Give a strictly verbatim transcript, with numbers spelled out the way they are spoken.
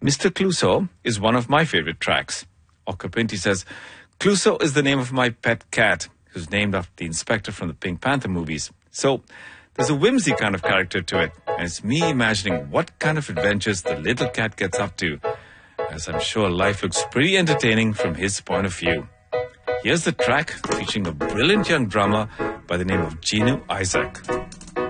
Mister Clouseau is one of my favorite tracks. Occhipinti says, Clouseau is the name of my pet cat, who's named after the inspector from the Pink Panther movies. So there's a whimsy kind of character to it, and it's me imagining what kind of adventures the little cat gets up to, as I'm sure life looks pretty entertaining from his point of view. Here's the track featuring a brilliant young drummer by the name of Genu Isaac.